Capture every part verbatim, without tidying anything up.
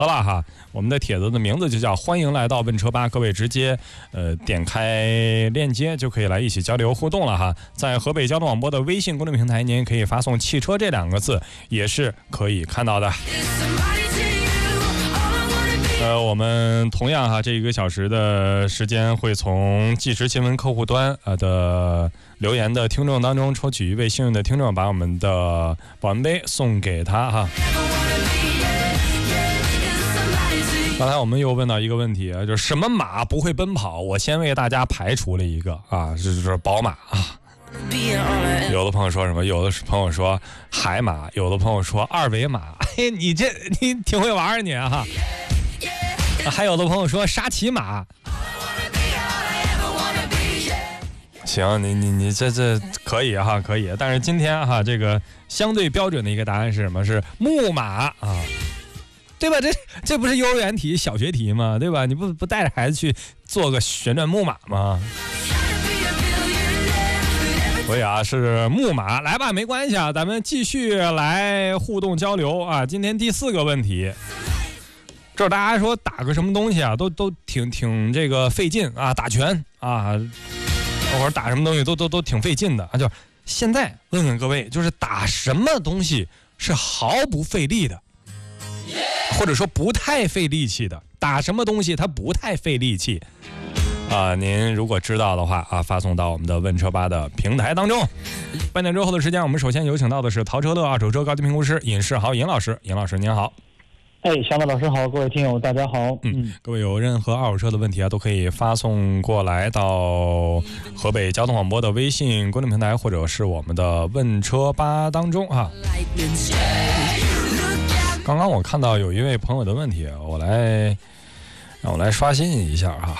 了哈。我们的帖子的名字就叫欢迎来到问车吧，各位直接呃点开链接就可以来一起交流互动了哈。在河北交通广播的微信公众平台，您也可以发送汽车这两个字，也是可以看到的。呃，我们同样哈，这一个小时的时间会从即时新闻客户端呃的留言的听众当中抽取一位幸运的听众，把我们的保温杯送给他哈。刚才我们又问到一个问题，就是什么马不会奔跑？我先为大家排除了一个啊，就是宝马啊。有的朋友说什么？有的朋友说海马，有的朋友说二维码。嘿，你这你挺会玩啊你哈。还有的朋友说沙琪玛，行，你你你这这可以哈，可以。但是今天哈，这个相对标准的一个答案是什么？是木马啊，对吧？这这不是幼儿园题、小学题吗？对吧？你不不带着孩子去做个旋转木马吗？所以啊，是木马。来吧，没关系啊，咱们继续来互动交流啊。今天第四个问题。这大家说打个什么东西啊，都都挺挺这个费劲啊，打拳啊，或者打什么东西都都都挺费劲的啊。就现在问问各位，就是打什么东西是毫不费力的，或者说不太费力气的？打什么东西它不太费力气啊？您如果知道的话啊，发送到我们的问车吧的平台当中。半点之后的时间，我们首先有请到的是淘车乐二手车高级评估师尹世豪尹老师，尹老师您好。 哎，小马老师好，各位听友大家好。 嗯，各位有任何二手车的问题啊，都可以发送过来到河北交通广播的微信公众平台，或者是我们的问车吧当中啊。刚刚我看到有一位朋友的问题，我来让我来刷新一下哈。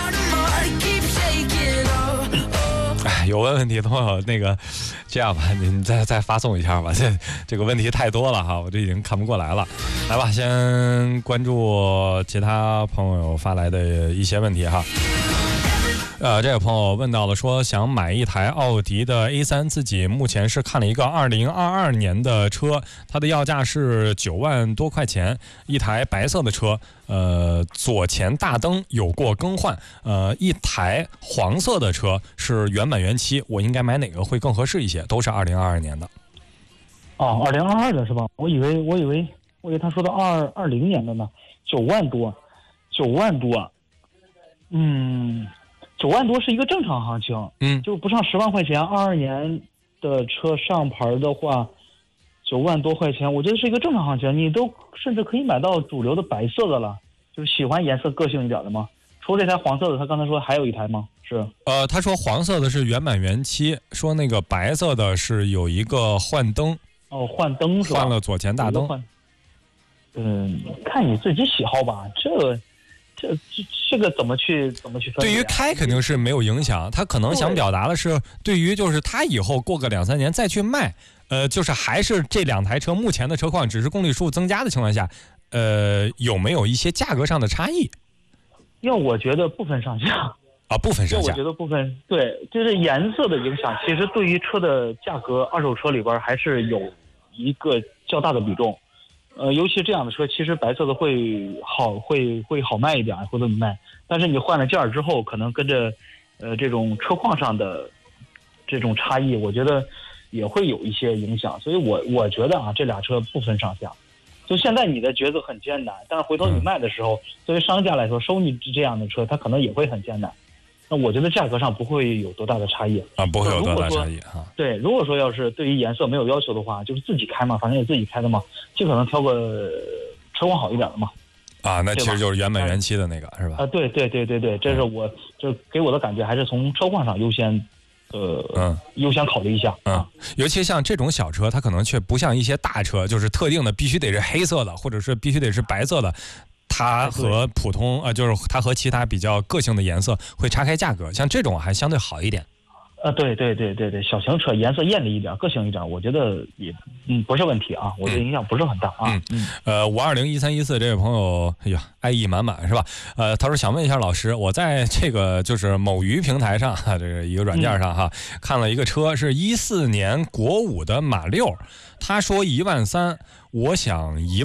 哎，有问问题的朋友，那个这样吧，您再再发送一下吧，这这个问题太多了哈，我这已经看不过来了。来吧，先关注其他朋友发来的一些问题哈。呃，这个朋友问到了，说想买一台奥迪的 A 三，自己目前是看了一个二零二二年的车，它的要价是九万多块钱，一台白色的车，呃，左前大灯有过更换，呃，一台黄色的车是原版原漆，我应该买哪个会更合适一些？都是二零二二年的。 哦，二零二二的是吧？我以为我以为我以为他说的二二零年的呢，九万多，九万多，嗯。九万多是一个正常行情，嗯，就不上十万块钱。二二年的车上牌的话，九万多块钱，我觉得是一个正常行情。你都甚至可以买到主流的白色的了，就是喜欢颜色个性一点的吗？除了这台黄色的，他刚才说还有一台吗？是，呃， 他说黄色的是原版原漆，说那个白色的是有一个换灯， 哦，换灯是吧？ 换了左前大灯。 嗯，看你自己喜好吧，这个。这这这个怎么去怎么去分？ 对于开肯定是没有影响，他可能想表达的是，对于就是他以后过个两三年再去卖，呃，就是还是这两台车目前的车况，只是公里数增加的情况下，呃，有没有一些价格上的差异？ 要我觉得不分上下啊，不分上下。 我觉得不分，对，就是颜色的影响，其实对于车的价格，二手车里边还是有一个较大的比重。呃，尤其这样的车，其实白色的会好，会会好卖一点，会这么卖。但是你换了件儿之后，可能跟着，呃，这种车况上的这种差异，我觉得也会有一些影响。所以我我觉得啊，这俩车不分上下。就现在你的抉择很艰难，但是回头你卖的时候，作为商家来说，收你这样的车，它可能也会很艰难。那我觉得价格上不会有多大的差异啊，不会有多大差异哈。 对，如果说要是对于颜色没有要求的话，就是自己开嘛，反正也自己开的嘛，就可能挑个车况好一点的嘛。 啊，那其实就是原本原漆的那个是吧？ 啊，对对对对对，这是我就给我的感觉，还是从车况上优先，呃，嗯，优先考虑一下。 嗯，尤其像这种小车，它可能却不像一些大车，就是特定的必须得是黑色的，或者是必须得是白色的。它和普通呃，就是它和其他比较个性的颜色会差开价格，像这种还相对好一点。 呃，对对对对对，小型车颜色艳丽一点，个性一点，我觉得也嗯不是问题啊，我觉得影响不是很大啊。 嗯嗯。呃，五二零一三一四这位朋友，哎呀，爱意满满是吧？呃，他说想问一下老师，我在这个就是某鱼平台上哈，这个一个软件上哈，嗯、看了一个车，是一四年国五的马六，他说一万三，我想一万。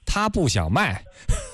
他不想卖。